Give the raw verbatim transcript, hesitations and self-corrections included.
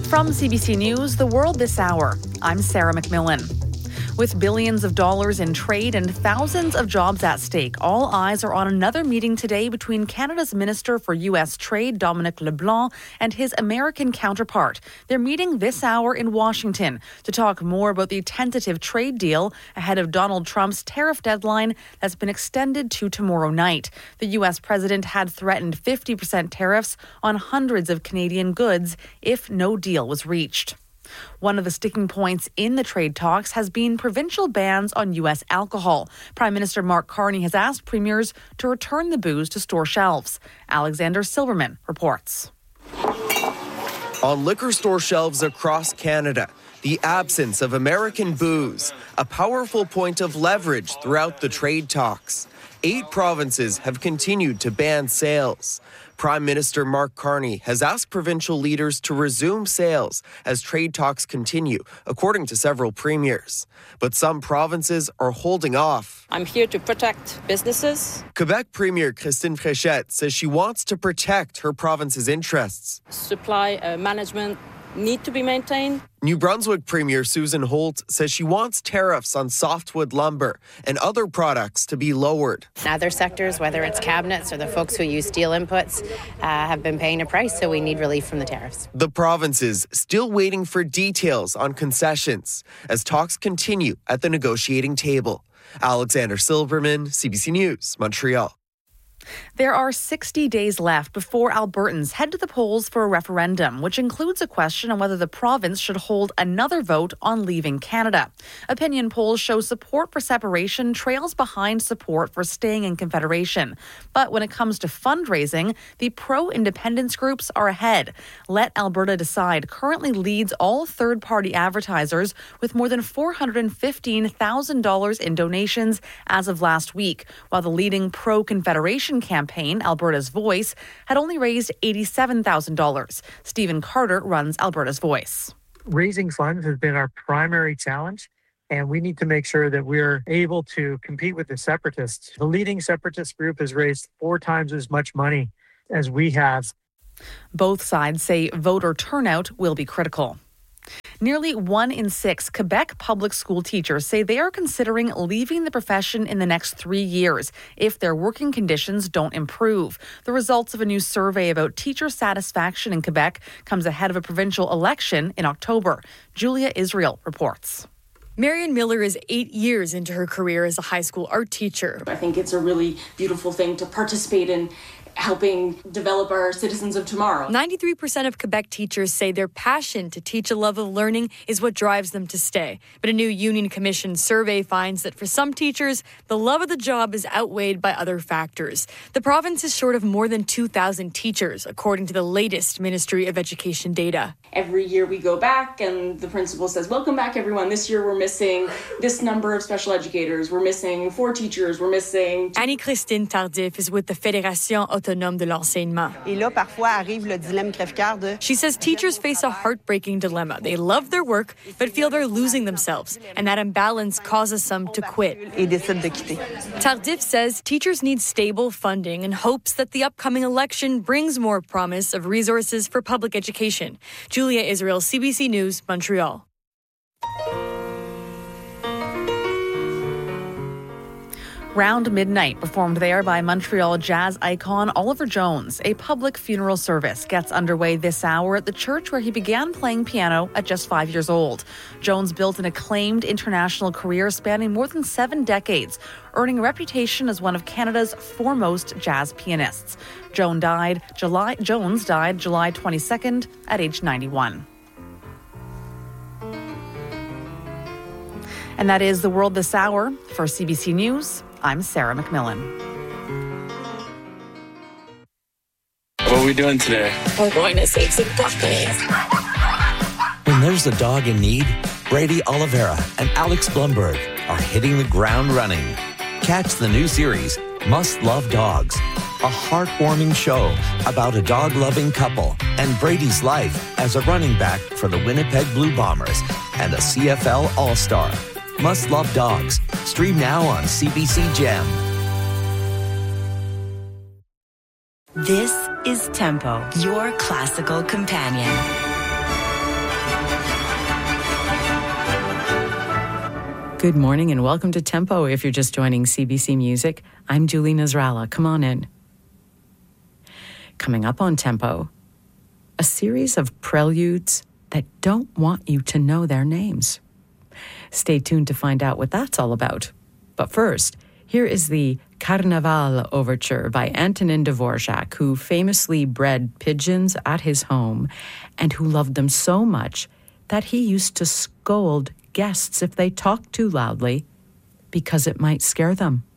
From C B C News, The World This Hour, I'm Sarah McMillan. With billions of dollars in trade and thousands of jobs at stake, all eyes are on another meeting today between Canada's Minister for U S Trade, Dominic LeBlanc, and his American counterpart. They're meeting this hour in Washington to talk more about the tentative trade deal ahead of Donald Trump's tariff deadline that's been extended to tomorrow night. The U S president had threatened fifty percent tariffs on hundreds of Canadian goods if no deal was reached. One of the sticking points in the trade talks has been provincial bans on U S alcohol. Prime Minister Mark Carney has asked premiers to return the booze to store shelves. Alexander Silverman reports. On liquor store shelves across Canada, the absence of American booze, a powerful point of leverage throughout the trade talks. Eight provinces have continued to ban sales. Prime Minister Mark Carney has asked provincial leaders to resume sales as trade talks continue, according to several premiers. But some provinces are holding off. I'm here to protect businesses. Quebec Premier Christine Fréchette says she wants to protect her province's interests. Supply uh, management need to be maintained. New Brunswick Premier Susan Holt says she wants tariffs on softwood lumber and other products to be lowered. Other sectors, whether it's cabinets or the folks who use steel inputs, uh, have been paying a price, so we need relief from the tariffs. The provinces still waiting for details on concessions as talks continue at the negotiating table. Alexander Silverman, C B C News, Montreal. There are sixty days left before Albertans head to the polls for a referendum, which includes a question on whether the province should hold another vote on leaving Canada. Opinion polls show support for separation trails behind support for staying in Confederation. But when it comes to fundraising, the pro-independence groups are ahead. Let Alberta Decide currently leads all third-party advertisers with more than four hundred fifteen thousand dollars in donations as of last week, while the leading pro-Confederation campaign, Alberta's Voice, had only raised eighty-seven thousand dollars. Stephen Carter runs Alberta's Voice. Raising funds has been our primary challenge, and we need to make sure that we're able to compete with the separatists. The leading separatist group has raised four times as much money as we have. Both sides say voter turnout will be critical. Nearly one in six Quebec public school teachers say they are considering leaving the profession in the next three years if their working conditions don't improve. The results of a new survey about teacher satisfaction in Quebec comes ahead of a provincial election in October. Julia Israel reports. Marion Miller is eight years into her career as a high school art teacher. I think it's a really beautiful thing to participate in helping develop our citizens of tomorrow. ninety-three percent of Quebec teachers say their passion to teach a love of learning is what drives them to stay. But a new Union Commission survey finds that for some teachers, the love of the job is outweighed by other factors. The province is short of more than two thousand teachers, according to the latest Ministry of Education data. Every year we go back and the principal says, welcome back everyone. This year we're missing this number of special educators. We're missing four teachers. We're missing... Annie-Christine Tardif is with the Fédération Autonome de l'Enseignement. Et là, parfois arrive le dilemme crève-cœur de... She says teachers face a heartbreaking dilemma. They love their work, but feel they're losing themselves. And that imbalance causes some to quit. Et décide de quitter. Tardif says teachers need stable funding and hopes that the upcoming election brings more promise of resources for public education. Julia Israel, C B C News, Montreal. Round Midnight, performed there by Montreal jazz icon Oliver Jones. A public funeral service gets underway this hour at the church where he began playing piano at just five years old. Jones built an acclaimed international career spanning more than seven decades, earning a reputation as one of Canada's foremost jazz pianists. Jones died July, Jones died July twenty-second at age ninety-one. And that is The World This Hour. For C B C News, I'm Sarah McMillan. What are we doing today? We're going to save some puppies. When there's a dog in need, Brady Oliveira and Alex Blumberg are hitting the ground running. Catch the new series, Must Love Dogs, a heartwarming show about a dog-loving couple and Brady's life as a running back for the Winnipeg Blue Bombers and a C F L All-Star. Must Love Dogs. Stream now on C B C Gem. This is Tempo, your classical companion. Good morning and welcome to Tempo. If you're just joining C B C Music, I'm Julie Nasrallah. Come on in. Coming up on Tempo, a series of preludes that don't want you to know their names. Stay tuned to find out what that's all about. But first, here is the Carnaval Overture by Antonin Dvorak, who famously bred pigeons at his home and who loved them so much that he used to scold guests if they talked too loudly because it might scare them.